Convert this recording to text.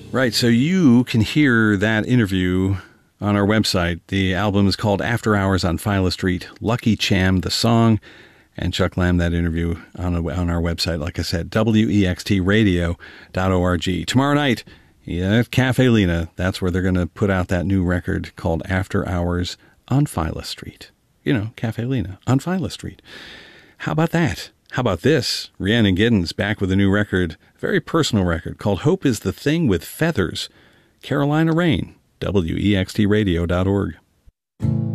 Right, so you can hear that interview on our website. The album is called After Hours on Phyla Street. Lucky Cham, the song, and Chuck Lamb, that interview on our website. Like I said, wextradio.org. Tomorrow night, Cafe Lena, that's where they're going to put out that new record called After Hours on Phyla Street. Cafe Lena on Phyla Street. How about that? How about this? Rhiannon Giddens back with a new record, very personal record called Hope is the Thing with Feathers. Carolina Rain, wextradio.org.